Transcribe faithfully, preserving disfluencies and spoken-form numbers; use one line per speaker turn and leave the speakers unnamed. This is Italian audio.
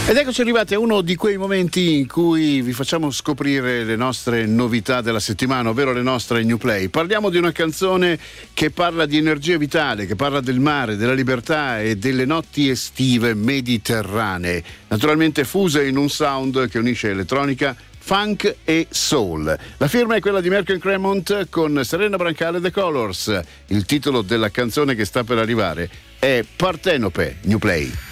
Ed eccoci arrivati a uno di quei momenti in cui vi facciamo scoprire le nostre novità della settimana, ovvero le nostre New Play. Parliamo di una canzone che parla di energia vitale, che parla del mare, della libertà e delle notti estive mediterranee, naturalmente fuse in un sound che unisce elettronica, funk e soul. La firma è quella di Merck and Cremont con Serena Brancale The Colors. Il titolo della canzone che sta per arrivare è Partenope, New Play.